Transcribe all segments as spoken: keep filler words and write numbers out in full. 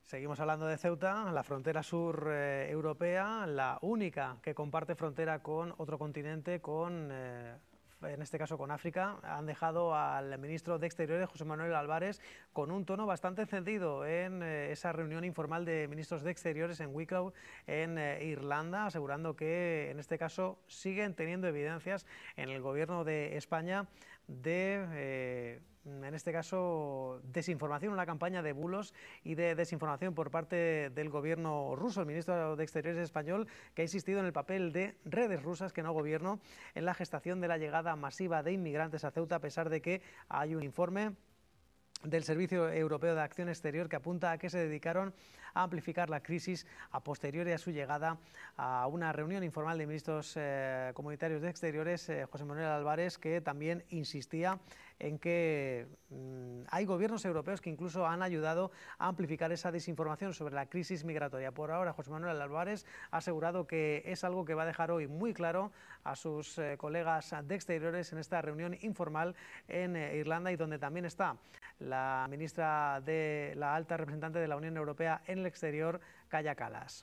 Seguimos hablando de Ceuta, la frontera sur eh, europea, la única que comparte frontera con otro continente, con, eh, en este caso con África. Han dejado al ministro de Exteriores, José Manuel Álvarez, con un tono bastante encendido en eh, esa reunión informal de ministros de Exteriores en Wicklow, en eh, Irlanda, asegurando que en este caso siguen teniendo evidencias en el gobierno de España de, eh, en este caso, desinformación, una campaña de bulos y de desinformación por parte del gobierno ruso. El ministro de Exteriores español, que ha insistido en el papel de redes rusas, que no gobierno, en la gestación de la llegada masiva de inmigrantes a Ceuta, a pesar de que hay un informe del Servicio Europeo de Acción Exterior que apunta a que se dedicaron a amplificar la crisis a posteriori a su llegada a una reunión informal de ministros eh, comunitarios de Exteriores, eh, José Manuel Álvarez, que también insistía en que mmm, hay gobiernos europeos que incluso han ayudado a amplificar esa desinformación sobre la crisis migratoria. Por ahora, José Manuel Álvarez ha asegurado que es algo que va a dejar hoy muy claro a sus eh, colegas de Exteriores en esta reunión informal en eh, Irlanda, y donde también está la ministra de la alta representante de la Unión Europea en el exterior, Kaja Kallas.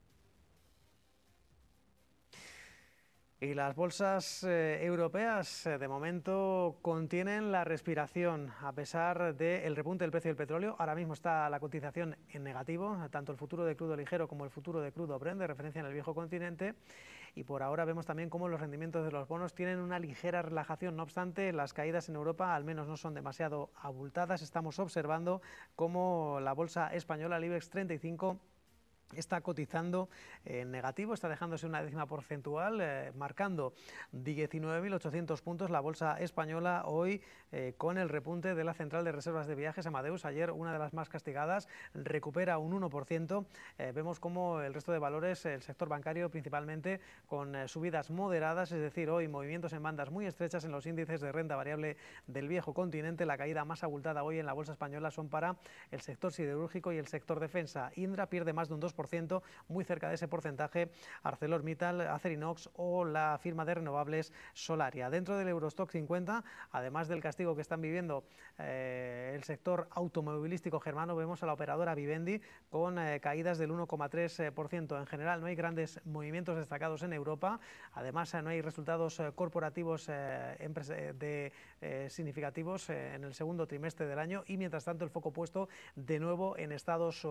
Y las bolsas eh, europeas eh, de momento contienen la respiración a pesar del repunte del precio del petróleo. Ahora mismo está la cotización en negativo, tanto el futuro de crudo ligero como el futuro de crudo Brent, de referencia en el viejo continente. Y por ahora vemos también cómo los rendimientos de los bonos tienen una ligera relajación. No obstante, las caídas en Europa al menos no son demasiado abultadas. Estamos observando cómo la bolsa española, el IBEX treinta y cinco, está cotizando en negativo, está dejándose una décima porcentual, eh, marcando diecinueve mil ochocientos puntos la bolsa española hoy, eh, con el repunte de la central de reservas de viajes Amadeus. Ayer, una de las más castigadas, recupera un uno por ciento. Eh, vemos como el resto de valores, el sector bancario principalmente, con eh, subidas moderadas, es decir, hoy movimientos en bandas muy estrechas en los índices de renta variable del viejo continente. La caída más abultada hoy en la bolsa española son para el sector siderúrgico y el sector defensa. Indra pierde más de un dos por ciento, muy cerca de ese porcentaje ArcelorMittal, Acerinox o la firma de renovables Solaria. Dentro del Eurostock cincuenta, además del castigo que están viviendo eh, el sector automovilístico germano, vemos a la operadora Vivendi con eh, caídas del uno coma tres por ciento. En general no hay grandes movimientos destacados en Europa. Además eh, no hay resultados eh, corporativos eh, de, eh, significativos eh, en el segundo trimestre del año, y mientras tanto el foco puesto de nuevo en Estados Unidos.